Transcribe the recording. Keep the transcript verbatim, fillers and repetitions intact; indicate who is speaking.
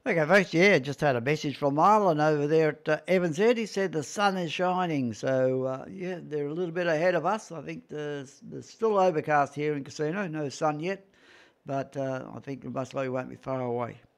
Speaker 1: Okay, folks, yeah, just had a message from Marlon over there at uh, Evans Head. He said the sun is shining, so uh, yeah, they're a little bit ahead of us. I think there's, there's still overcast here in Casino, no sun yet, but uh, I think the most likely won't be far away.